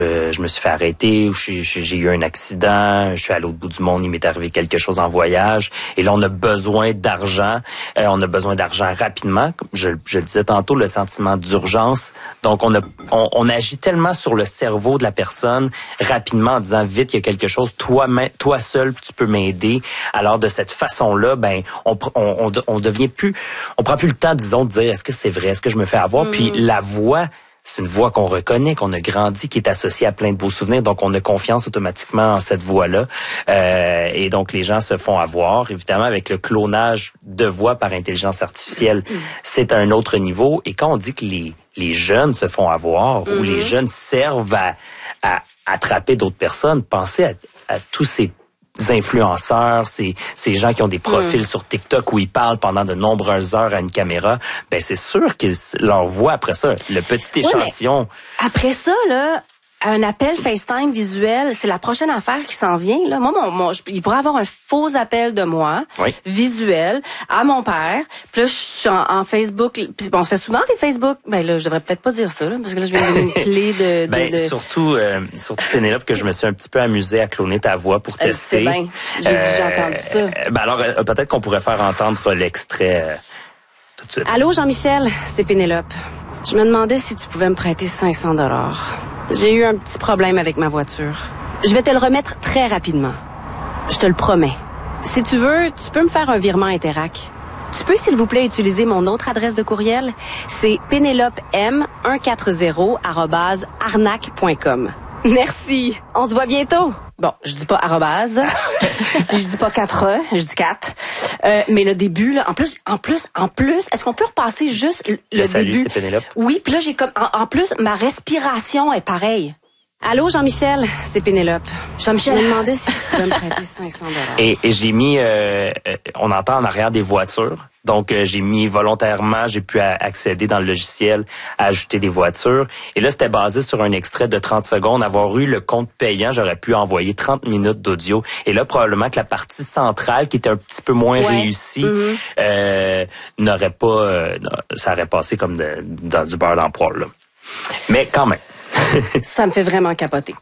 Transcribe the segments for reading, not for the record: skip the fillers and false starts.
je me suis fait arrêter, ou j'ai eu un accident, je suis à l'autre bout du monde, il m'est arrivé quelque chose en voyage, et là on a besoin d'argent, on a besoin d'argent rapidement. Je le disais tantôt, le sentiment d'urgence. Donc on agit tellement sur le cerveau de la personne rapidement en disant vite il y a quelque chose, toi seul tu peux m'aider. Alors de cette façon-là, ben on devient plus, on prend plus le temps, disons, de dire est-ce que c'est vrai, est-ce que je me fais avoir. Puis la voix, c'est une voix qu'on reconnaît, qu'on a grandi, qui est associée à plein de beaux souvenirs. Donc, on a confiance automatiquement en cette voix-là. Et donc, les gens se font avoir. Évidemment, avec le clonage de voix par intelligence artificielle, c'est à un autre niveau. Et quand on dit que les jeunes se font avoir ou les jeunes servent à attraper d'autres personnes, pensez à tous ces influenceurs, ces gens qui ont des profils sur TikTok où ils parlent pendant de nombreuses heures à une caméra, ben c'est sûr qu'ils leur voient après ça, le petit échantillon. Mais après ça, là, un appel FaceTime visuel, c'est la prochaine affaire qui s'en vient. Là. Moi, il pourrait avoir un faux appel de moi, visuel, à mon père. Puis là, je suis en Facebook. Puis on se fait souvent des Facebook. Ben là, je devrais peut-être pas dire ça, là, parce que là, je viens de donner une clé de... Surtout Pénélope, que je me suis un petit peu amusée à cloner ta voix pour tester. C'est bien. J'ai entendu ça. Ben alors, peut-être qu'on pourrait faire entendre l'extrait tout de suite. Allô, Jean-Michel, c'est Pénélope. Je me demandais si tu pouvais me prêter 500 $. J'ai eu un petit problème avec ma voiture. Je vais te le remettre très rapidement. Je te le promets. Si tu veux, tu peux me faire un virement Interac. Tu peux, s'il vous plaît, utiliser mon autre adresse de courriel? C'est penelopem140@arnaque.com. Merci. On se voit bientôt. Bon, je dis pas arrobase. Je dis pas 4 E, je dis 4. Mais le début, là, en plus, est-ce qu'on peut repasser juste le salut, début? C'est Pénélope. Oui, puis là, j'ai comme, en plus, ma respiration est pareille. Allô, Jean-Michel, c'est Pénélope. Jean-Michel, je me demandais si tu pouvais me prêter 500 $. Et j'ai mis, on entend en arrière des voitures. Donc, j'ai mis volontairement, j'ai pu accéder dans le logiciel à ajouter des voitures. Et là, c'était basé sur un extrait de 30 secondes. Avoir eu le compte payant, j'aurais pu envoyer 30 minutes d'audio. Et là, probablement que la partie centrale, qui était un petit peu moins réussie, n'aurait pas, ça aurait passé comme dans du beurre dans poêle, là. Mais quand même. Ça me fait vraiment capoter.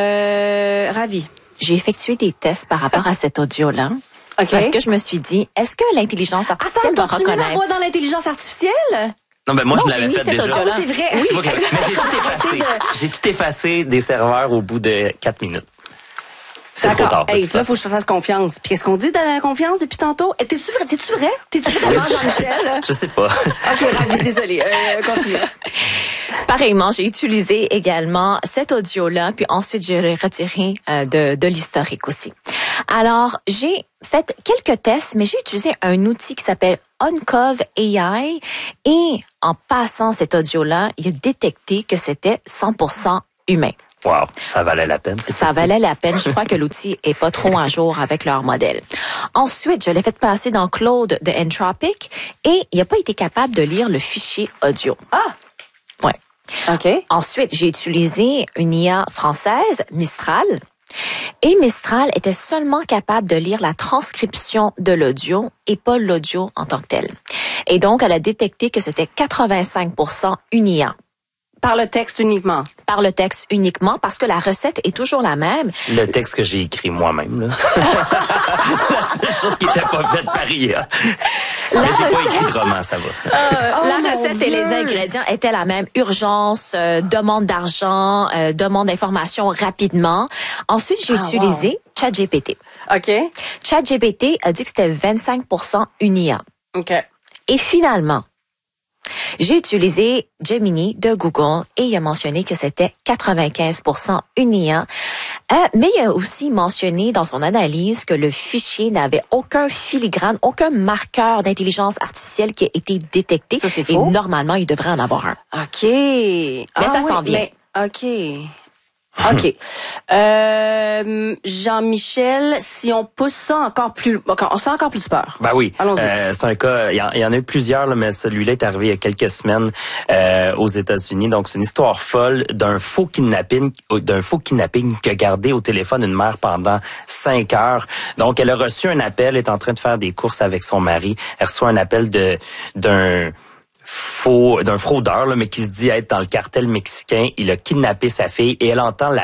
Ravi. J'ai effectué des tests par rapport à cet audio-là. OK. Parce que je me suis dit, est-ce que l'intelligence artificielle doit tu mets reconnaître? la voix dans l'intelligence artificielle? Non, ben moi, Non, je l'avais fait déjà. audio-là. C'est vrai. C'est moi qui l'avais fait. Mais j'ai tout effacé. J'ai tout effacé des serveurs au bout de 4 minutes. C'est trop tard. Hey, là, faut que je te fasse confiance. Puis qu'est-ce qu'on dit de la confiance depuis tantôt? T'es-tu vrai? T'es-tu vraiment Jean-Michel? Je sais pas. OK, Ravi, désolée. Continue. Pareillement, j'ai utilisé également cet audio-là, puis ensuite je l'ai retiré de l'historique aussi. Alors, j'ai fait quelques tests, mais j'ai utilisé un outil qui s'appelle Uncov AI, et en passant cet audio-là, il a détecté que c'était 100% humain. Wow, ça valait la peine. Ça valait la peine. Je crois que l'outil est pas trop à jour avec leur modèle. Ensuite, je l'ai fait passer dans Claude de Entropic, et il n'a pas été capable de lire le fichier audio. Ah! Ouais. OK. Ensuite, j'ai utilisé une IA française, Mistral. Et Mistral était seulement capable de lire la transcription de l'audio et pas l'audio en tant que tel. Et donc, elle a détecté que c'était 85% une IA. Par le texte uniquement. Par le texte uniquement, parce que la recette est toujours la même. Le texte que j'ai écrit moi-même, là. La seule chose qui n'était pas faite par IA. Mais j'ai pas écrit de roman, ça va. La recette et les ingrédients étaient la même. Urgence, demande d'argent, demande d'informations rapidement. Ensuite, j'ai utilisé ChatGPT. OK. ChatGPT a dit que c'était 25% une IA. OK. Et finalement, j'ai utilisé Gemini de Google et il a mentionné que c'était 95% une IA. Mais il a aussi mentionné dans son analyse que le fichier n'avait aucun filigrane, aucun marqueur d'intelligence artificielle qui a été détecté. Ça, c'est faux. Et normalement, il devrait en avoir un. OK. Mais ça s'en vient. OK. OK. Jean-Michel, si on pousse ça encore plus... on se fait encore plus peur. Ben oui. Allons-y. C'est un cas, il y en a eu plusieurs, là, mais celui-là est arrivé il y a quelques semaines aux États-Unis. Donc, c'est une histoire folle d'un faux kidnapping qu'a gardé au téléphone une mère pendant 5 heures. Donc, elle a reçu un appel, est en train de faire des courses avec son mari. Elle reçoit un appel d'un fraudeur, là, mais qui se dit être dans le cartel mexicain. Il a kidnappé sa fille et elle entend la